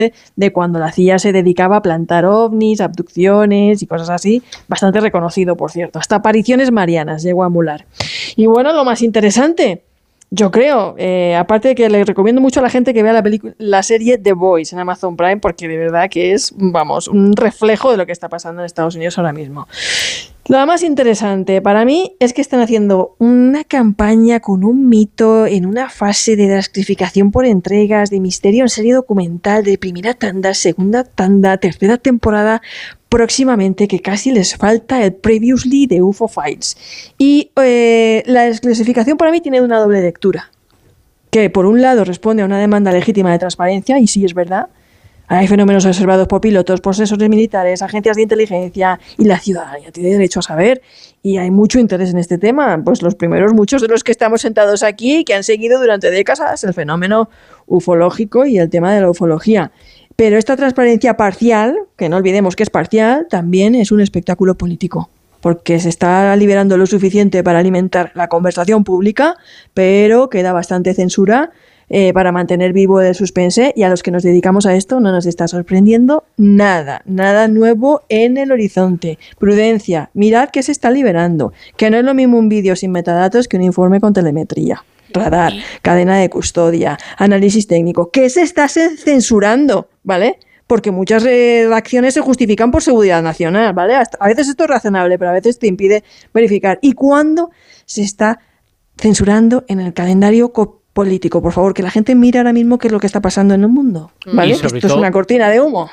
de cuando la CIA se dedicaba a plantar ovnis, abducciones y cosas así, bastante reconocido, por cierto. Hasta apariciones marianas llegó a emular. Y bueno, lo más interesante, yo creo, aparte de que le recomiendo mucho a la gente que vea la serie The Boys en Amazon Prime, porque de verdad que es, vamos, un reflejo de lo que está pasando en Estados Unidos ahora mismo. Lo más interesante para mí es que están haciendo una campaña con un mito en una fase de clasificación por entregas, de misterio en serie documental, de primera tanda, segunda tanda, tercera temporada, próximamente, que casi les falta el Previously de UFO Files. Y la desclasificación para mí tiene una doble lectura, que por un lado responde a una demanda legítima de transparencia, y sí es verdad. Hay fenómenos observados por pilotos, por sensores militares, agencias de inteligencia, y la ciudadanía tiene derecho a saber. Y hay mucho interés en este tema. Pues los primeros, muchos de los que estamos sentados aquí, que han seguido durante décadas el fenómeno ufológico y el tema de la ufología. Pero esta transparencia parcial, que no olvidemos que es parcial, también es un espectáculo político, porque se está liberando lo suficiente para alimentar la conversación pública, pero queda bastante censura para mantener vivo el suspense, y a los que nos dedicamos a esto no nos está sorprendiendo nada nuevo en el horizonte. Prudencia, mirad que se está liberando, que no es lo mismo un vídeo sin metadatos que un informe con telemetría, radar, cadena de custodia, análisis técnico, que se está censurando, ¿vale? Porque muchas redacciones se justifican por seguridad nacional, ¿vale? A veces esto es razonable, pero a veces te impide verificar. ¿Y cuándo se está censurando en el calendario político? Por favor, que la gente mire ahora mismo qué es lo que está pasando en el mundo, ¿vale? Esto es una cortina de humo.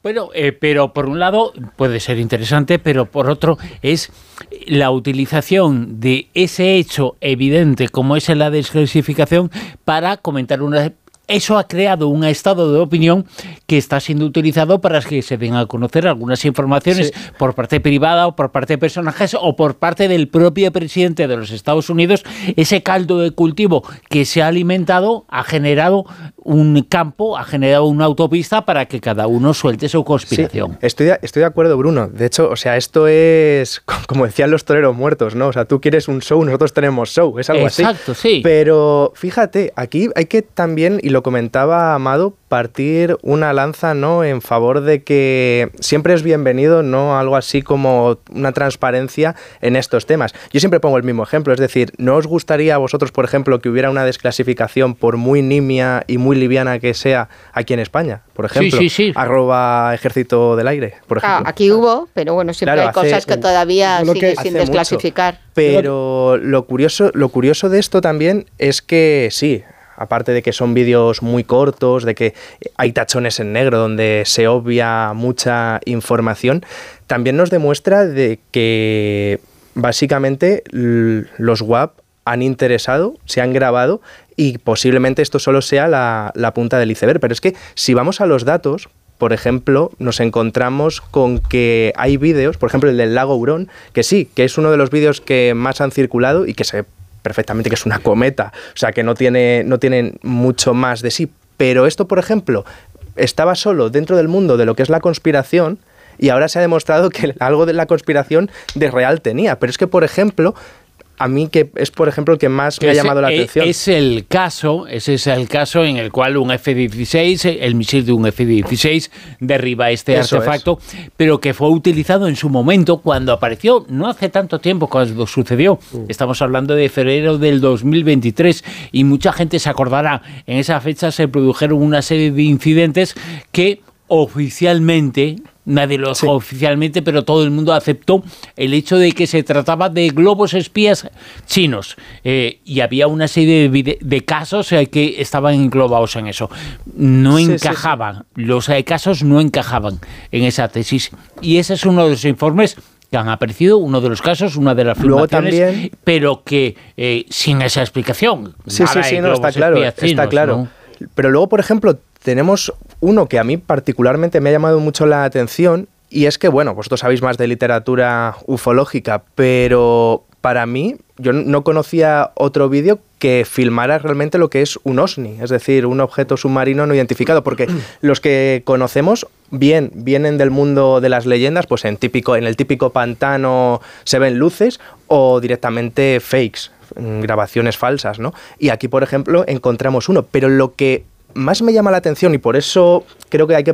Pero por un lado puede ser interesante, pero por otro es la utilización de ese hecho evidente como es la desclasificación para comentar una... Eso ha creado un estado de opinión que está siendo utilizado para que se den a conocer algunas informaciones por parte privada o por parte de personajes o por parte del propio presidente de los Estados Unidos. Ese caldo de cultivo que se ha alimentado ha generado un campo, ha generado una autopista para que cada uno suelte su conspiración. Sí, estoy de acuerdo, Bruno. De hecho, o sea, esto es, como decían los toreros muertos, ¿no? O sea, tú quieres un show, nosotros tenemos show, es algo así. Exacto, sí. Pero fíjate, aquí hay que también, y lo comentaba Amado, partir una lanza, ¿no?, en favor de que siempre es bienvenido, ¿no?, algo así como una transparencia en estos temas. Yo siempre pongo el mismo ejemplo, es decir, ¿no os gustaría a vosotros, por ejemplo, que hubiera una desclasificación, por muy nimia y muy liviana que sea, aquí en España? Por ejemplo, sí. ¡Ejército del Aire! Por ejemplo. Aquí hubo, pero bueno, siempre hay cosas que todavía sigue sin desclasificar. Mucho. Pero lo curioso de esto también es que sí, aparte de que son vídeos muy cortos, de que hay tachones en negro donde se obvia mucha información, también nos demuestra de que básicamente los WAP han interesado, se han grabado, y posiblemente esto solo sea la punta del iceberg. Pero es que si vamos a los datos, por ejemplo, nos encontramos con que hay vídeos, por ejemplo el del lago Hurón, que sí, que es uno de los vídeos que más han circulado y que se perfectamente que es una cometa, o sea que no tiene mucho más de sí, pero esto, por ejemplo, estaba solo dentro del mundo de lo que es la conspiración, y ahora se ha demostrado que algo de la conspiración de real tenía. Pero es que, por ejemplo, a mí que es, por ejemplo, el que más me ha llamado la atención. Ese es el caso en el cual un F-16, el misil de un F-16 derriba este artefacto, pero que fue utilizado en su momento cuando apareció, no hace tanto tiempo cuando sucedió. Estamos hablando de febrero del 2023 y mucha gente se acordará. En esa fecha se produjeron una serie de incidentes que oficialmente, nadie lo dijo oficialmente, pero todo el mundo aceptó el hecho de que se trataba de globos espías chinos, y había una serie de casos que estaban englobados en eso. No encajaban, los casos no encajaban en esa tesis, y ese es uno de los informes que han aparecido, uno de los casos, una de las filmaciones, también, pero que sin esa explicación. No, está claro, chinos, está claro. ¿No? Pero luego, por ejemplo, tenemos uno que a mí particularmente me ha llamado mucho la atención, y es que, bueno, vosotros sabéis más de literatura ufológica, pero para mí, yo no conocía otro vídeo que filmara realmente lo que es un OSNI, es decir, un objeto submarino no identificado, porque los que conocemos vienen del mundo de las leyendas, pues en el típico pantano se ven luces, o directamente fakes, grabaciones falsas, ¿no? Y aquí, por ejemplo, encontramos uno, pero lo que más me llama la atención, y por eso creo que hay que